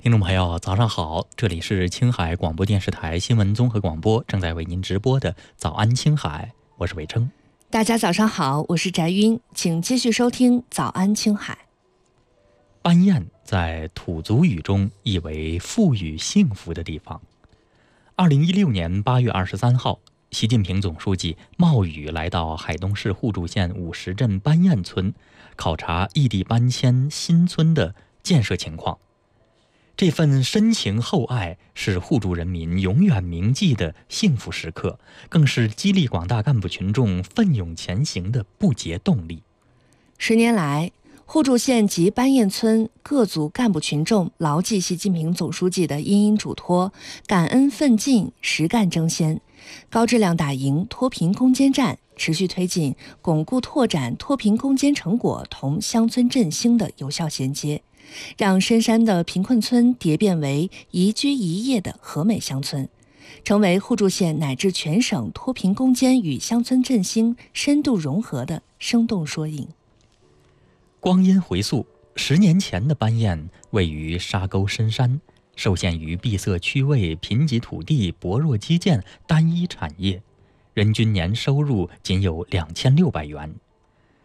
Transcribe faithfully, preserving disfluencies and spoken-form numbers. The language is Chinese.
听众朋友，早上好！这里是青海广播电视台新闻综合广播，正在为您直播的早安青海，我是伟铮。 大家早上好，我是翟晕，请继续收听早安青海。 班堰在土族语中意为富裕幸福的地方。二零一六年八月二十三号，习近平总书记冒雨来到海东市互助县五十镇班堰村，考察异地搬迁新村的建设情况。这份深情厚爱是互助人民永远铭记的幸福时刻，更是激励广大干部群众奋勇前行的不竭动力。 十年来，互助县及班堰村各族干部群众牢记习近平总书记的殷殷嘱托，感恩奋进，实干争先，高质量打赢脱贫攻坚战，持续推进巩固拓展脱贫攻坚成果同乡村振兴的有效衔接，让深山的贫困村蝶变为宜居宜业的和美乡村，成为互助县乃至全省脱贫攻坚与乡村振兴深度融合的生动缩影。 光阴回溯，十年前的班堰位于沙沟深山，受限于闭塞区位、贫瘠土地、薄弱基建、单一产业，人均年收入仅有两千六百元，